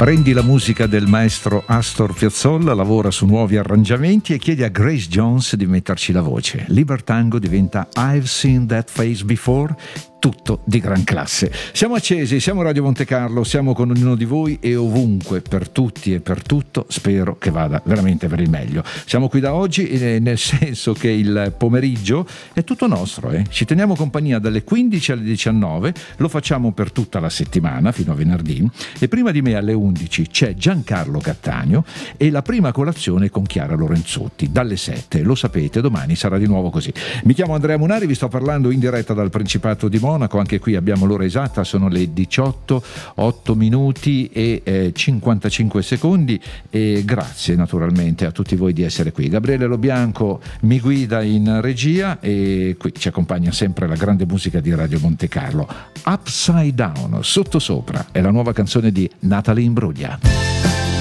Prendi la musica del maestro Astor Piazzolla, lavora su nuovi arrangiamenti e chiede a Grace Jones di metterci la voce. Libertango diventa I've Seen That Face Before, tutto di gran classe. Siamo accesi, siamo Radio Monte Carlo, siamo con ognuno di voi e ovunque, per tutti e per tutto, spero che vada veramente per il meglio. Siamo qui da oggi nel senso che il pomeriggio è tutto nostro, ci teniamo compagnia dalle 15 alle 19, lo facciamo per tutta la settimana fino a venerdì e prima di me alle 11 c'è Giancarlo Cattaneo e la prima colazione con Chiara Lorenzotti dalle 7, lo sapete, domani sarà di nuovo così. Mi chiamo Andrea Munari, vi sto parlando in diretta dal Principato di Monaco, anche qui abbiamo l'ora esatta, sono le 18, 8 minuti e 55 secondi e grazie naturalmente a tutti voi di essere qui. Gabriele Lobianco mi guida in regia e qui ci accompagna sempre la grande musica di Radio Monte Carlo. Upside Down, sottosopra, è la nuova canzone di Natalie Imbruglia.